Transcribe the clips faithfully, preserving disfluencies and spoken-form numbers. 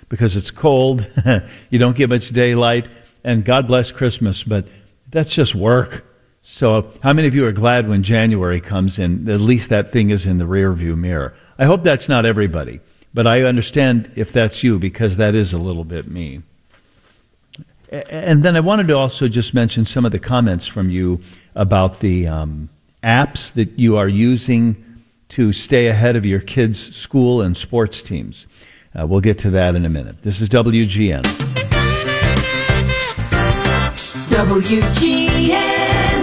because it's cold. You don't get much daylight, and God bless Christmas, but that's just work. So how many of you are glad when January comes and at least that thing is in the rearview mirror? I hope that's not everybody, but I understand if that's you, because that is a little bit me. And then I wanted to also just mention some of the comments from you about the um, apps that you are using to stay ahead of your kids' school and sports teams. Uh, we'll get to that in a minute. This is W G N. W G N.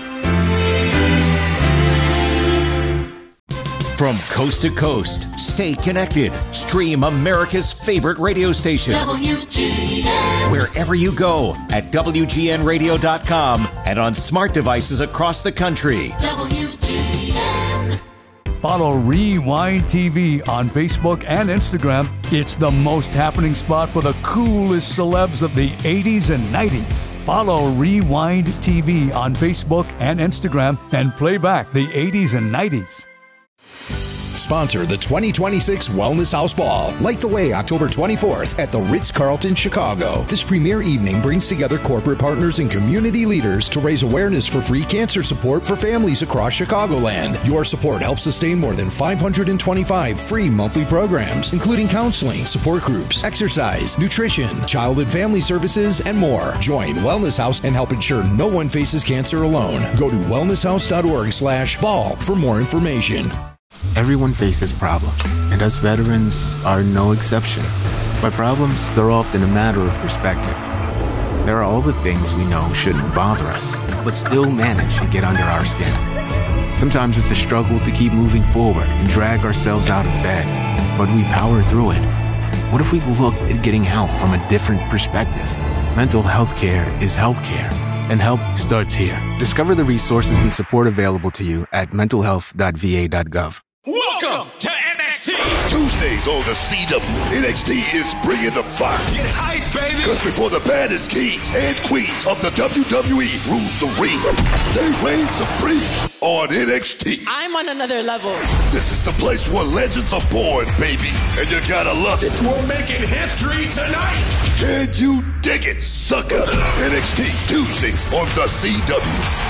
From coast to coast, stay connected. Stream America's favorite radio station. W G N. Wherever you go at W G N radio dot com and on smart devices across the country. W G N. Follow Rewind T V on Facebook and Instagram. It's the most happening spot for the coolest celebs of the eighties and nineties. Follow Rewind T V on Facebook and Instagram and play back the eighties and nineties. Sponsor the twenty twenty-six Wellness House Ball. Light the way October twenty-fourth at the Ritz-Carlton, Chicago. This premier evening brings together corporate partners and community leaders to raise awareness for free cancer support for families across Chicagoland. Your support helps sustain more than five hundred twenty-five free monthly programs, including counseling, support groups, exercise, nutrition, child and family services, and more. Join Wellness House and help ensure no one faces cancer alone. Go to wellness house dot org slash ball for more information. Everyone faces problems, and us veterans are no exception. By problems, they're often a matter of perspective. There are all the things we know shouldn't bother us, but still manage to get under our skin. Sometimes it's a struggle to keep moving forward and drag ourselves out of bed, but we power through it. What if we looked at getting help from a different perspective? Mental health care is health care, and help starts here. Discover the resources and support available to you at mental health dot v a dot gov. Welcome to N X T. Tuesdays on the C W, N X T is bringing the fire. Get hype, baby. Because before the baddest kings and queens of the W W E rules the ring, they reign supreme on N X T. I'm on another level. This is the place where legends are born, baby. And you gotta love it. We're making history tonight. Can you dig it, sucker? N X T, Tuesdays on the C W.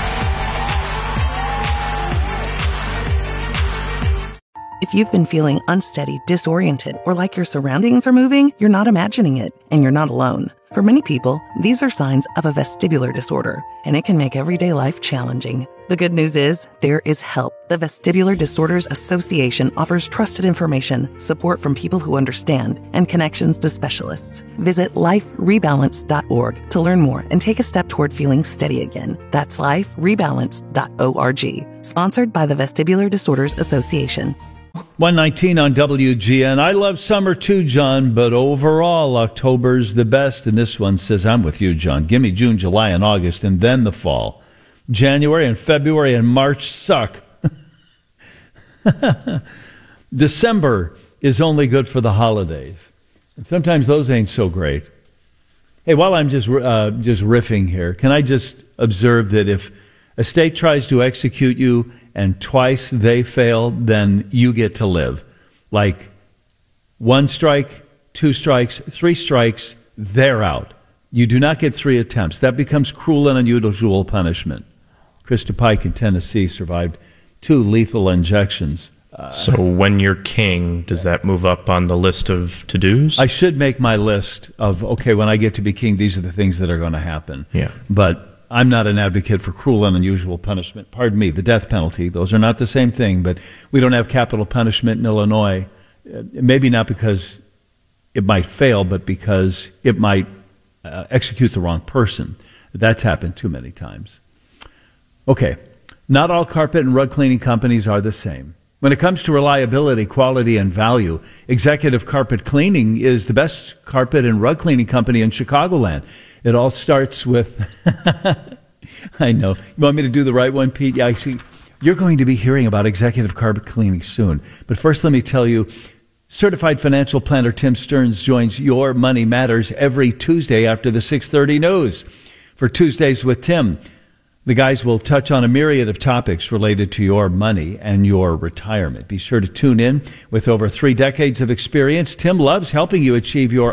If you've been feeling unsteady, disoriented, or like your surroundings are moving, you're not imagining it, and you're not alone. For many people, these are signs of a vestibular disorder, and it can make everyday life challenging. The good news is, there is help. The Vestibular Disorders Association offers trusted information, support from people who understand, and connections to specialists. Visit life rebalance dot org to learn more and take a step toward feeling steady again. That's life rebalance dot org. Sponsored by the Vestibular Disorders Association. one nineteen on W G N. I love summer too, John, but overall, October's the best. And this one says, I'm with you, John. Give me June, July, and August, and then the fall. January and February and March suck. December is only good for the holidays. And sometimes those ain't so great. Hey, while I'm just uh, just riffing here, can I just observe that if a state tries to execute you and twice they fail, then you get to live. Like one strike, two strikes, three strikes, they're out. You do not get three attempts. That becomes cruel and unusual punishment. Krista Pike in Tennessee survived two lethal injections. Uh, so when you're king, does that move up on the list of to-dos? I should make my list of, okay, when I get to be king, these are the things that are going to happen. Yeah. But I'm not an advocate for cruel and unusual punishment. Pardon me, the death penalty. Those are not the same thing, but we don't have capital punishment in Illinois. Uh, maybe not because it might fail, but because it might uh, execute the wrong person. That's happened too many times. Okay, not all carpet and rug cleaning companies are the same. When it comes to reliability, quality, and value, Executive Carpet Cleaning is the best carpet and rug cleaning company in Chicagoland. It all starts with, I know, you want me to do the right one, Pete? Yeah, I see. You're going to be hearing about Executive Carpet Cleaning soon. But first, let me tell you, Certified Financial Planner Tim Stearns joins Your Money Matters every Tuesday after the six thirty news. For Tuesdays with Tim, the guys will touch on a myriad of topics related to your money and your retirement. Be sure to tune in. With over three decades of experience, Tim loves helping you achieve your